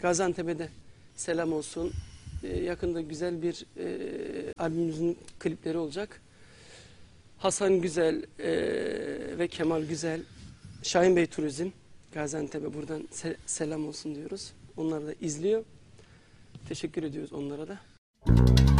Gaziantep'e de selam olsun. Yakında güzel bir albümümüzün klipleri olacak. Hasan Güzel ve Kemal Güzel, Şahin Bey Turizm, Gaziantep'e buradan selam olsun diyoruz. Onlar da izliyor. Teşekkür ediyoruz onlara da.